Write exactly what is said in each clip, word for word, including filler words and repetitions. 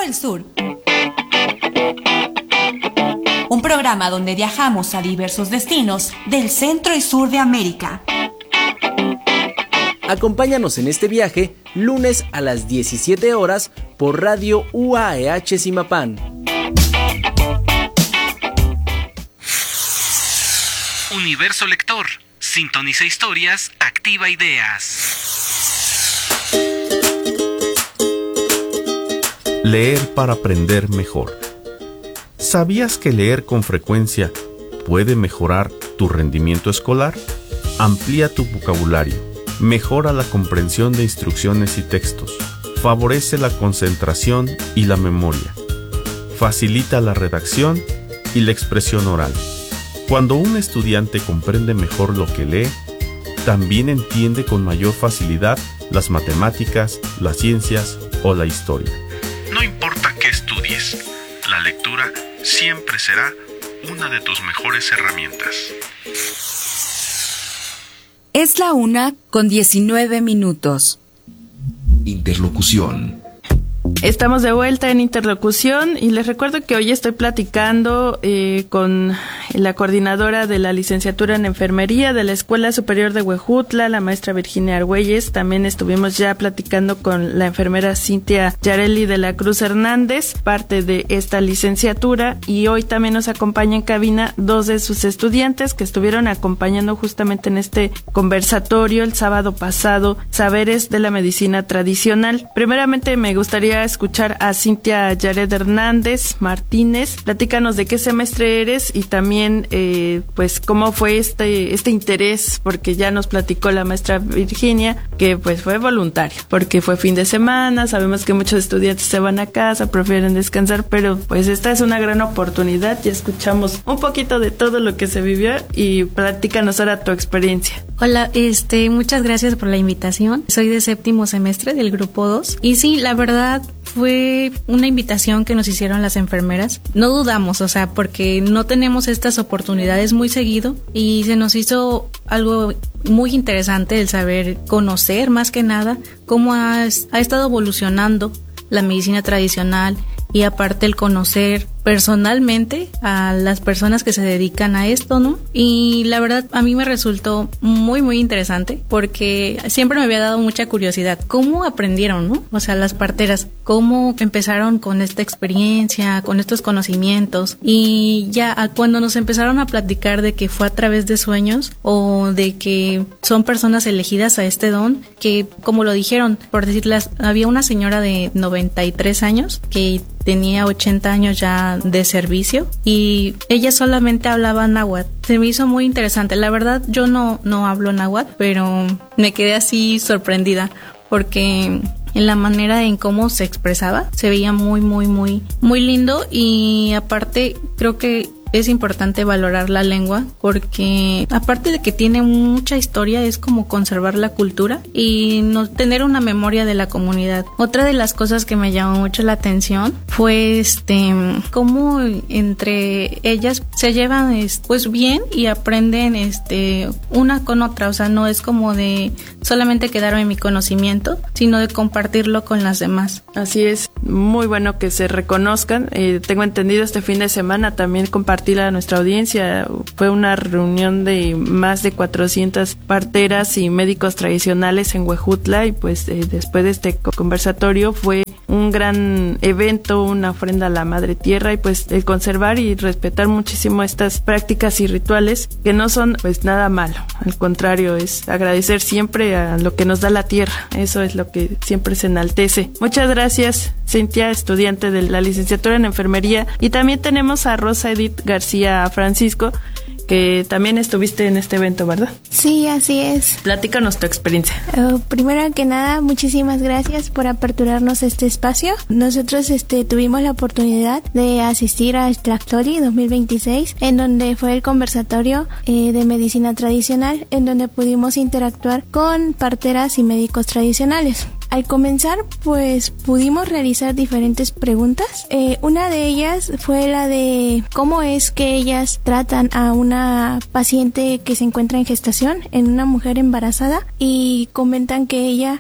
el Sur. Un programa donde viajamos a diversos destinos del centro y sur de América. Acompáñanos en este viaje lunes a las diecisiete horas por Radio U A E H Zimapán. Universo Lector. Sintoniza historias, activa ideas. Leer para aprender mejor. ¿Sabías que leer con frecuencia puede mejorar tu rendimiento escolar? Amplía tu vocabulario, mejora la comprensión de instrucciones y textos, favorece la concentración y la memoria, facilita la redacción y la expresión oral. Cuando un estudiante comprende mejor lo que lee, también entiende con mayor facilidad las matemáticas, las ciencias o la historia. No importa qué estudies, la lectura siempre será una de tus mejores herramientas. Es la una con diecinueve minutos. Interlocución. Estamos de vuelta en Interlocución y les recuerdo que hoy estoy platicando eh, con la coordinadora de la licenciatura en enfermería de la Escuela Superior de Huejutla, la maestra Virginia Argüelles. También estuvimos ya platicando con la enfermera Cintia Yareli de la Cruz Hernández, parte de esta licenciatura, y hoy también nos acompaña en cabina dos de sus estudiantes que estuvieron acompañando justamente en este conversatorio el sábado pasado, Saberes de la Medicina Tradicional. Primeramente me gustaría escuchar a Cintia Yared Hernández Martínez. Platícanos de qué semestre eres y también eh, pues cómo fue este este interés, porque ya nos platicó la maestra Virginia que pues fue voluntario, porque fue fin de semana. Sabemos que muchos estudiantes se van a casa, prefieren descansar, pero pues esta es una gran oportunidad. Ya escuchamos un poquito de todo lo que se vivió y platícanos ahora tu experiencia. Hola, este, muchas gracias por la invitación. Soy de séptimo semestre del grupo dos y sí, la verdad fue una invitación que nos hicieron las enfermeras. No dudamos, o sea, porque no tenemos estas oportunidades muy seguido y se nos hizo algo muy interesante el saber conocer más que nada cómo ha, ha estado evolucionando la medicina tradicional y aparte el conocer personalmente a las personas que se dedican a esto, ¿no? Y la verdad a mí me resultó muy muy interesante porque siempre me había dado mucha curiosidad cómo aprendieron, ¿no? O sea, las parteras, cómo empezaron con esta experiencia, con estos conocimientos, y ya cuando nos empezaron a platicar de que fue a través de sueños o de que son personas elegidas a este don, que como lo dijeron, por decirles, había una señora de noventa y tres años que tenía ochenta años ya de servicio y ella solamente hablaba náhuatl. Se me hizo muy interesante. La verdad yo no, no hablo náhuatl, pero me quedé así sorprendida porque en la manera en cómo se expresaba se veía muy muy muy muy lindo, y aparte creo que es importante valorar la lengua porque aparte de que tiene mucha historia, es como conservar la cultura y no tener una memoria de la comunidad. Otra de las cosas que me llamó mucho la atención fue este cómo entre ellas se llevan pues bien y aprenden este una con otra, o sea, no es como de solamente quedarme en mi conocimiento, sino de compartirlo con las demás. Así es, muy bueno que se reconozcan. Eh, tengo entendido este fin de semana también compartir a nuestra audiencia, fue una reunión de más de cuatrocientas parteras y médicos tradicionales en Huejutla, y pues eh, después de este conversatorio fue un gran evento, una ofrenda a la Madre Tierra, y pues el conservar y respetar muchísimo estas prácticas y rituales que no son pues nada malo, al contrario, es agradecer siempre a lo que nos da la tierra. Eso es lo que siempre se enaltece. Muchas gracias, Cintia, estudiante de la licenciatura en enfermería, y también tenemos a Rosa Edith García Francisco, que también estuviste en este evento, ¿verdad? Sí, así es. Platícanos tu experiencia. Uh, primero que nada, muchísimas gracias por aperturarnos este espacio. Nosotros este, tuvimos la oportunidad de asistir a Tlactoli dos mil veintiséis, en donde fue el conversatorio eh, de medicina tradicional, en donde pudimos interactuar con parteras y médicos tradicionales. Al comenzar, pues pudimos realizar diferentes preguntas. Eh, una de ellas fue la de cómo es que ellas tratan a una paciente que se encuentra en gestación, en una mujer embarazada, y comentan que ella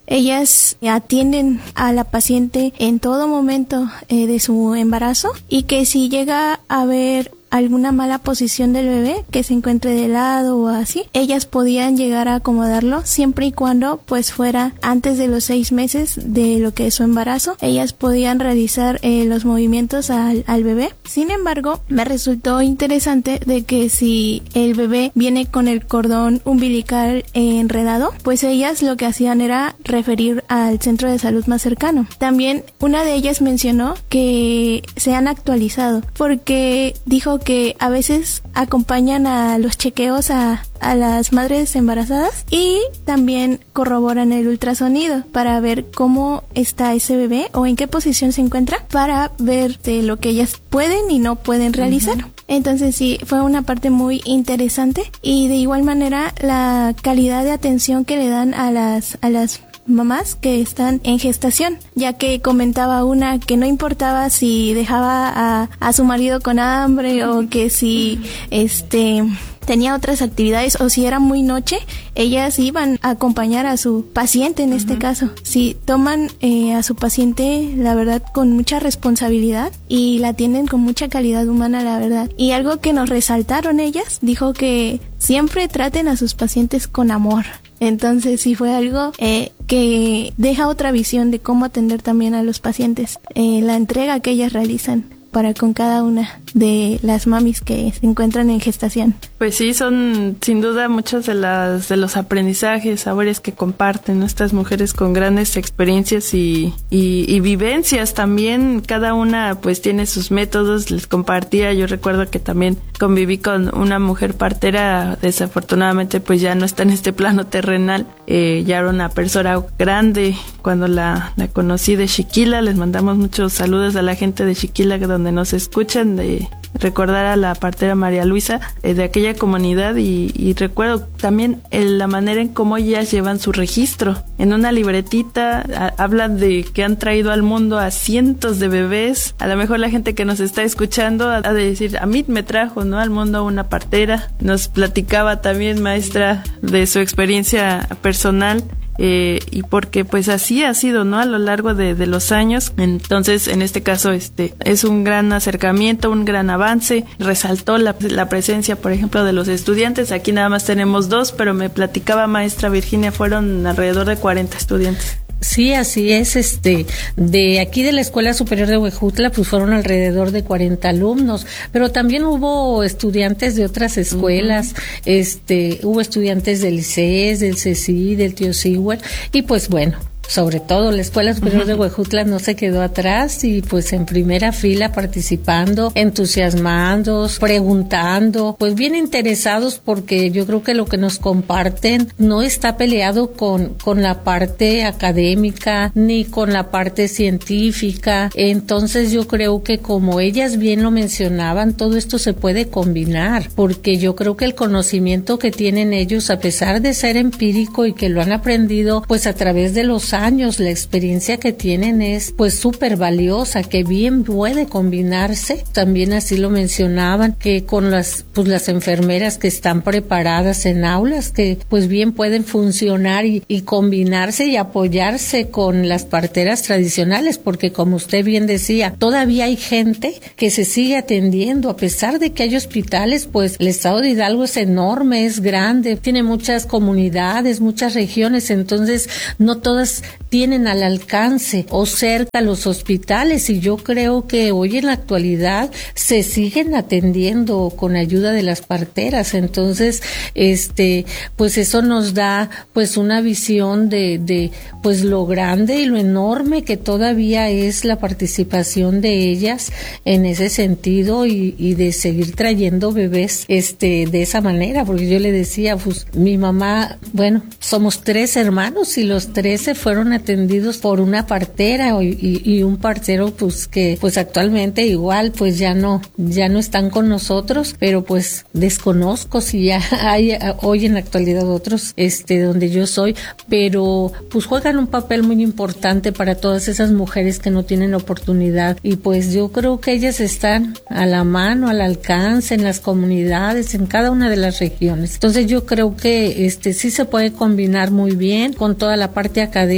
ellas atienden a la paciente en todo momento eh, de su embarazo, y que si llega a haber alguna mala posición del bebé que se encuentre de lado o así, ellas podían llegar a acomodarlo siempre y cuando pues fuera antes de los seis meses de lo que es su embarazo. Ellas podían realizar eh, los movimientos al, al bebé. Sin embargo, me resultó interesante de que si el bebé viene con el cordón umbilical eh, enredado, pues ellas lo que hacían era referir al centro de salud más cercano. También una de ellas mencionó que se han actualizado porque dijo que a veces acompañan a los chequeos a, a las madres embarazadas y también corroboran el ultrasonido para ver cómo está ese bebé o en qué posición se encuentra, para ver de lo que ellas pueden y no pueden realizar. Uh-huh. Entonces sí, fue una parte muy interesante, y de igual manera la calidad de atención que le dan a las a las mamás que están en gestación, ya que comentaba una que no importaba si dejaba a, a su marido con hambre o que si este tenía otras actividades o si era muy noche, ellas iban a acompañar a su paciente en uh-huh. este caso. Sí, toman eh, a su paciente, la verdad, con mucha responsabilidad y la atienden con mucha calidad humana, la verdad. Y algo que nos resaltaron ellas, dijo que siempre traten a sus pacientes con amor. Entonces sí fue algo eh, que deja otra visión de cómo atender también a los pacientes, eh, la entrega que ellas realizan para con cada una de las mamis que se encuentran en gestación. Pues sí, son sin duda muchos de las de los aprendizajes, saberes que comparten estas mujeres con grandes experiencias y, y, y vivencias también. Cada una pues tiene sus métodos, les compartía. Yo recuerdo que también conviví con una mujer partera, desafortunadamente pues ya no está en este plano terrenal, eh, ya era una persona grande cuando la, la conocí de Xiquila. Les mandamos muchos saludos a la gente de Xiquila donde nos escuchan, de recordar a la partera María Luisa eh, de aquella comunidad, y, y recuerdo también el, la manera en cómo ellas llevan su registro. En una libretita a, hablan de que han traído al mundo a cientos de bebés. A lo mejor la gente que nos está escuchando ha de decir, a mí me trajo, ¿no?, al mundo una partera. Nos platicaba también, maestra, de su experiencia personal. Eh, y porque pues así ha sido, ¿no?, a lo largo de, de los años. Entonces, en este caso, este es un gran acercamiento, un gran avance. Resaltó la, la presencia, por ejemplo, de los estudiantes. Aquí nada más tenemos dos, pero me platicaba maestra Virginia, fueron alrededor de cuarenta estudiantes. Sí, así es. Este, de aquí de la Escuela Superior de Huejutla, pues fueron alrededor de cuarenta alumnos, pero también hubo estudiantes de otras escuelas, uh-huh. este, hubo estudiantes del I C E S, del C C I, del Tío Sigüer, y pues bueno, sobre todo la Escuela Superior de Huejutla no se quedó atrás, y pues en primera fila participando, entusiasmando, preguntando, pues bien interesados, porque yo creo que lo que nos comparten no está peleado con, con la parte académica ni con la parte científica. Entonces yo creo que, como ellas bien lo mencionaban, todo esto se puede combinar, porque yo creo que el conocimiento que tienen ellos, a pesar de ser empírico y que lo han aprendido pues a través de los años, la experiencia que tienen es pues súper valiosa, que bien puede combinarse. También así lo mencionaban, que con las pues las enfermeras que están preparadas en aulas, que pues bien pueden funcionar y, y combinarse y apoyarse con las parteras tradicionales, porque como usted bien decía, todavía hay gente que se sigue atendiendo, a pesar de que hay hospitales. Pues el estado de Hidalgo es enorme, es grande, tiene muchas comunidades, muchas regiones, entonces no todas tienen al alcance o cerca los hospitales, y yo creo que hoy en la actualidad se siguen atendiendo con ayuda de las parteras. Entonces, este, pues eso nos da pues una visión de, de pues lo grande y lo enorme que todavía es la participación de ellas en ese sentido, y, y de seguir trayendo bebés este de esa manera, porque yo le decía, pues mi mamá, bueno, somos tres hermanos y los tres se fueron atendidos por una partera y, y, y un partero pues que pues actualmente igual pues ya no ya no están con nosotros, pero pues desconozco si ya hay hoy en la actualidad otros este donde yo soy, pero pues juegan un papel muy importante para todas esas mujeres que no tienen oportunidad, y pues yo creo que ellas están a la mano, al alcance en las comunidades, en cada una de las regiones. Entonces yo creo que este sí se puede combinar muy bien con toda la parte académica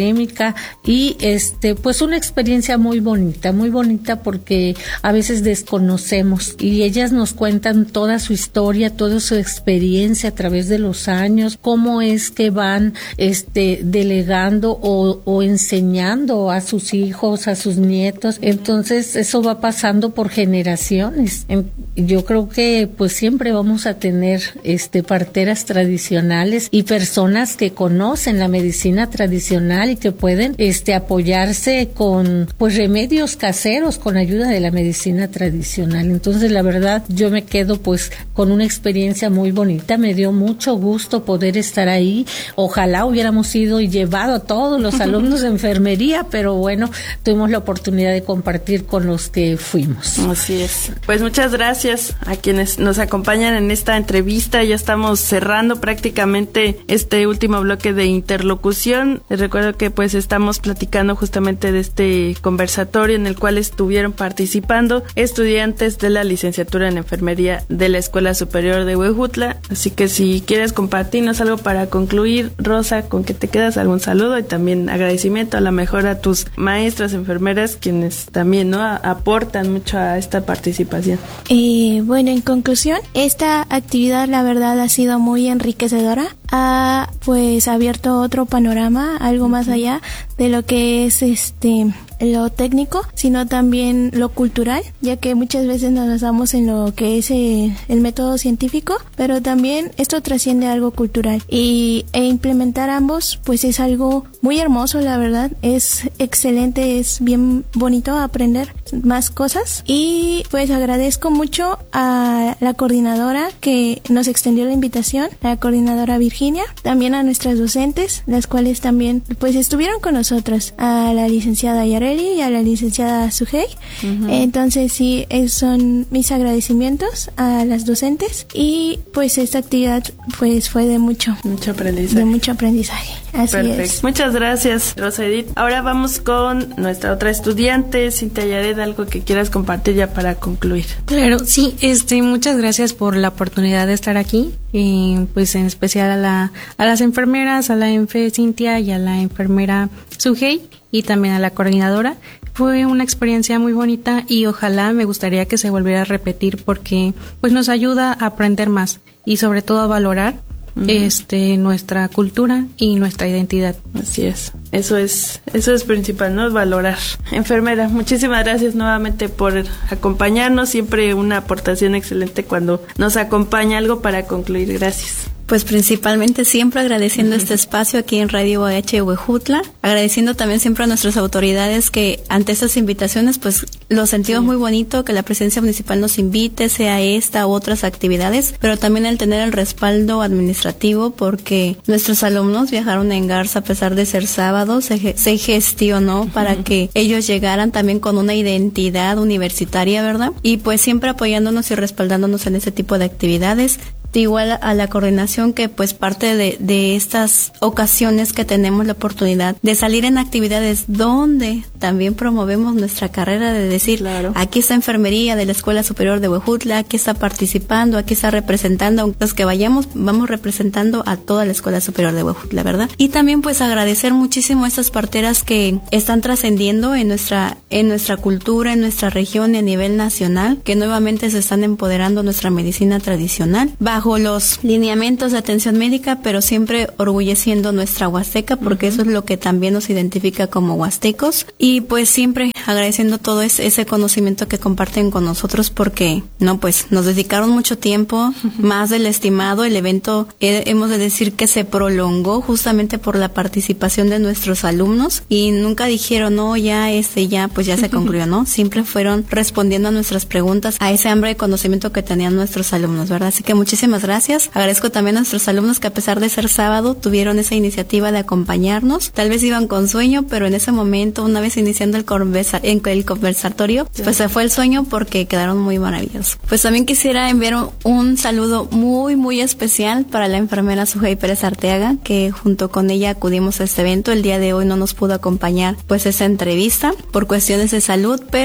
académica y este pues una experiencia muy bonita, muy bonita porque a veces desconocemos y ellas nos cuentan toda su historia, toda su experiencia a través de los años, cómo es que van este delegando o, o enseñando a sus hijos, a sus nietos. Entonces eso va pasando por generaciones. Yo creo que pues siempre vamos a tener este parteras tradicionales y personas que conocen la medicina tradicional y que pueden este apoyarse con pues remedios caseros con ayuda de la medicina tradicional. Entonces la verdad yo me quedo pues con una experiencia muy bonita, me dio mucho gusto poder estar ahí. Ojalá hubiéramos ido y llevado a todos los alumnos de enfermería, pero bueno, tuvimos la oportunidad de compartir con los que fuimos. Así es. Pues muchas gracias a quienes nos acompañan en esta entrevista. Ya estamos cerrando prácticamente este último bloque de interlocución. Les recuerdo que pues estamos platicando justamente de este conversatorio en el cual estuvieron participando estudiantes de la licenciatura en enfermería de la Escuela Superior de Huejutla. Así que si quieres compartirnos algo para concluir, Rosa, con que te quedas, algún saludo y también agradecimiento a la mejor a tus maestras enfermeras quienes también no a, aportan mucho a esta participación. Eh, bueno, en conclusión, esta actividad la verdad ha sido muy enriquecedora, ha pues abierto otro panorama, algo más allá de lo que es este lo técnico, sino también lo cultural, ya que muchas veces nos basamos en lo que es el, el método científico, pero también esto trasciende a algo cultural y e implementar ambos pues es algo muy hermoso, la verdad, es excelente, es bien bonito aprender más cosas y pues agradezco mucho a la coordinadora que nos extendió la invitación, la coordinadora Virginia, también a nuestras docentes, las cuales también pues estuvieron con nosotras, a la licenciada Yareli y a la licenciada Sujei. Uh-huh. Entonces sí, es, son mis agradecimientos a las docentes y pues esta actividad pues fue de mucho mucho aprendizaje. De mucho aprendizaje. Así Perfecto. Es. Muchas gracias, Rosa Edith. Ahora vamos con nuestra otra estudiante, Cintia Yared, algo que quieras compartir ya para concluir. Claro, sí, este, muchas gracias por la oportunidad de estar aquí, y pues en especial a la, a las enfermeras, a la enfe Cintia y a la enfermera Sujei y también a la coordinadora. Fue una experiencia muy bonita y ojalá me gustaría que se volviera a repetir porque pues nos ayuda a aprender más y sobre todo a valorar Uh-huh. este nuestra cultura y nuestra identidad. Así es. Eso es eso es principal, ¿no? Valorar. Enfermera, muchísimas gracias nuevamente por acompañarnos, siempre una aportación excelente cuando nos acompaña. Algo para concluir. Gracias. Pues principalmente siempre agradeciendo este espacio aquí en Radio U A H Huejutla, agradeciendo también siempre a nuestras autoridades que ante estas invitaciones pues lo sentimos sí. muy bonito que la presidencia municipal nos invite, sea esta u otras actividades, pero también el tener el respaldo administrativo porque nuestros alumnos viajaron en Garza a pesar de ser sábado, se, se gestionó uh-huh. para que ellos llegaran también con una identidad universitaria, ¿verdad? Y pues siempre apoyándonos y respaldándonos en ese tipo de actividades. Igual a la coordinación que pues parte de, de estas ocasiones que tenemos la oportunidad de salir en actividades donde también promovemos nuestra carrera de decir, claro. aquí está enfermería de la Escuela Superior de Huejutla, aquí está participando, aquí está representando, los que vayamos vamos representando a toda la Escuela Superior de Huejutla, ¿verdad? Y también pues agradecer muchísimo a estas parteras que están trascendiendo en nuestra en nuestra cultura, en nuestra región y a nivel nacional, que nuevamente se están empoderando nuestra medicina tradicional bajo bajo los lineamientos de atención médica, pero siempre orgulleciendo nuestra Huasteca, porque uh-huh. eso es lo que también nos identifica como huastecos, y pues siempre agradeciendo todo ese, ese conocimiento que comparten con nosotros, porque no pues nos dedicaron mucho tiempo, uh-huh. más del estimado. El evento eh, hemos de decir que se prolongó justamente por la participación de nuestros alumnos y nunca dijeron no ya este ya pues ya se concluyó, no, siempre fueron respondiendo a nuestras preguntas, a ese hambre de conocimiento que tenían nuestros alumnos, ¿verdad? Así que muchísimas gracias. Agradezco también a nuestros alumnos que a pesar de ser sábado tuvieron esa iniciativa de acompañarnos. Tal vez iban con sueño, pero en ese momento, una vez iniciando el, conversa- el conversatorio, sí. pues se fue el sueño porque quedaron muy maravillosos. Pues también quisiera enviar un, un saludo muy, muy especial para la enfermera Sujei Pérez Arteaga, que junto con ella acudimos a este evento. El día de hoy no nos pudo acompañar pues esa entrevista por cuestiones de salud, pero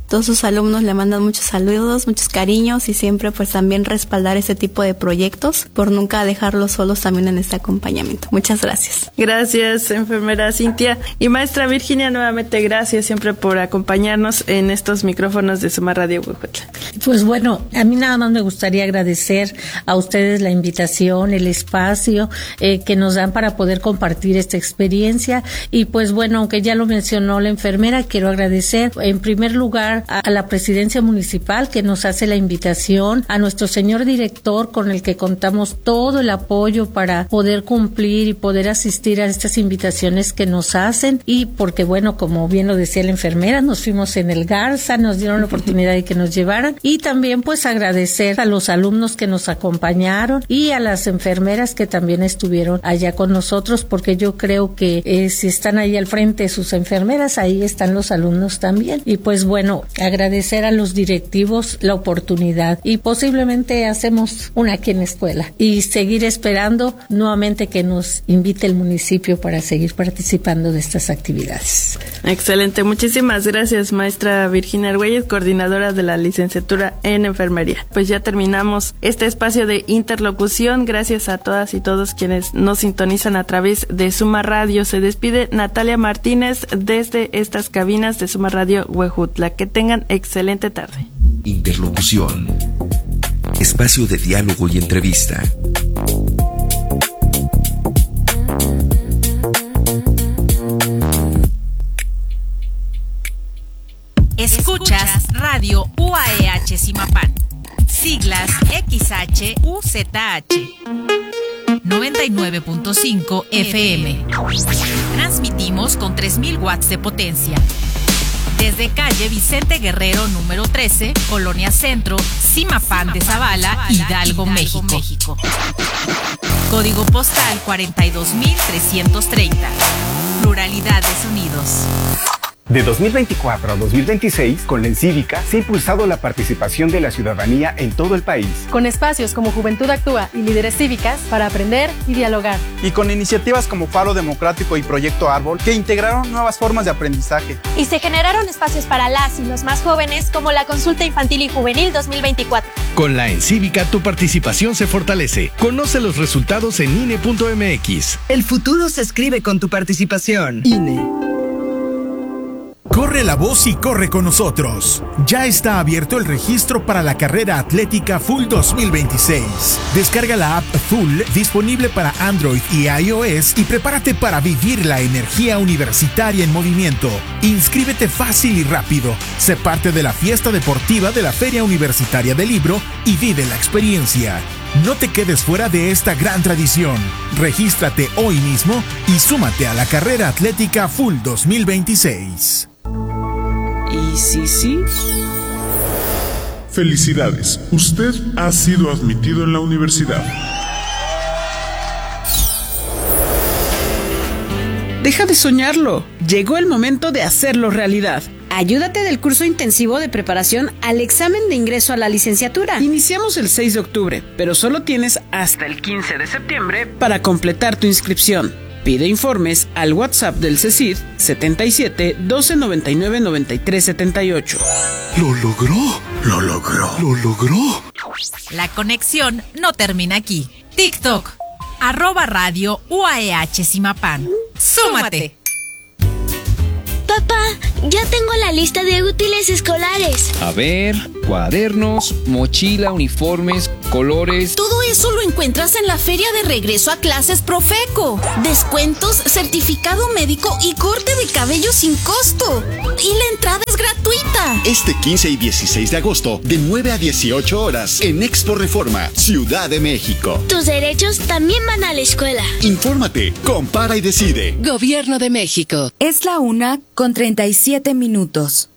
todos sus alumnos le mandan muchos saludos, muchos cariños y siempre pues también respaldar este tipo de proyectos por nunca dejarlos solos también en este acompañamiento. Muchas gracias. Gracias, enfermera Cintia. Y maestra Virginia, nuevamente gracias siempre por acompañarnos en estos micrófonos de Suma Radio Huejutla. Pues bueno, a mí nada más me gustaría agradecer a ustedes la invitación, el espacio eh, que nos dan para poder compartir esta experiencia. Y pues bueno, aunque ya lo mencionó la enfermera, quiero agradecer en primer lugar a la presidencia municipal que nos hace la invitación, a nuestro señor director con el que contamos todo el apoyo para poder cumplir y poder asistir a estas invitaciones que nos hacen. Y porque bueno, como bien lo decía la enfermera, nos fuimos en el Garza, nos dieron la oportunidad de que nos llevaran. Y también pues agradecer a los alumnos que nos acompañaron y a las enfermeras que también estuvieron allá con nosotros, porque yo creo que eh, si están ahí al frente sus enfermeras, ahí están los alumnos también. Y pues bueno, agradecer a los directivos la oportunidad y posiblemente hacemos una aquí en la escuela y seguir esperando nuevamente que nos invite el municipio para seguir participando de estas actividades. Excelente, muchísimas gracias maestra Virginia Argüelles, coordinadora de la licenciatura en enfermería. Pues ya terminamos este espacio de interlocución. Gracias a todas y todos quienes nos sintonizan a través de Suma Radio. Se despide Natalia Martínez desde estas cabinas de Suma Radio Huejutla. Que tengan excelente tarde. Interlocución. Espacio de diálogo y entrevista. Escuchas Radio U A E H Zimapán. Siglas X H U Z H. noventa y nueve punto cinco F M. Transmitimos con tres mil watts de potencia. Desde calle Vicente Guerrero número trece, Colonia Centro, Zimapán de Zavala, Hidalgo, México. Código postal cuarenta y dos mil trescientos treinta. Pluralidad de sonidos. De dos mil veinticuatro a dos mil veintiséis, con la Encívica se ha impulsado la participación de la ciudadanía en todo el país. Con espacios como Juventud Actúa y Líderes Cívicas para aprender y dialogar. Y con iniciativas como Faro Democrático y Proyecto Árbol que integraron nuevas formas de aprendizaje. Y se generaron espacios para las y los más jóvenes como la Consulta Infantil y Juvenil dos mil veinticuatro. Con la Encívica tu participación se fortalece. Conoce los resultados en I N E punto M X. El futuro se escribe con tu participación. I N E. Corre la voz y corre con nosotros. Ya está abierto el registro para la carrera atlética Full dos mil veintiséis. Descarga la app Full disponible para Android y iOS y prepárate para vivir la energía universitaria en movimiento. Inscríbete fácil y rápido. Sé parte de la fiesta deportiva de la Feria Universitaria del Libro y vive la experiencia. No te quedes fuera de esta gran tradición. Regístrate hoy mismo y súmate a la carrera atlética Full dos mil veintiséis. ¿Y sí, sí? Felicidades, usted ha sido admitido en la universidad. Deja de soñarlo. Llegó el momento de hacerlo realidad. Ayúdate del curso intensivo de preparación al examen de ingreso a la licenciatura. Iniciamos el seis de octubre, pero solo tienes hasta el quince de septiembre para completar tu inscripción. Pide informes al WhatsApp del CECID setenta y siete, doce, noventa y nueve, noventa y tres, setenta y ocho. Lo logró, lo logró, lo logró. La conexión no termina aquí. TikTok, arroba radio U A E H Zimapán. ¡Súmate! Papá, ya tengo la lista de útiles escolares. A ver, cuadernos, mochila, uniformes, colores. Todo eso lo encuentras en la Feria de Regreso a Clases Profeco. Descuentos, certificado médico y corte de cabello sin costo. Y la entrada es gratuita. Este quince y dieciséis de agosto, de nueve a dieciocho horas, en Expo Reforma, Ciudad de México. Tus derechos también van a la escuela. Infórmate, compara y decide. Gobierno de México. Es la una con treinta y siete minutos.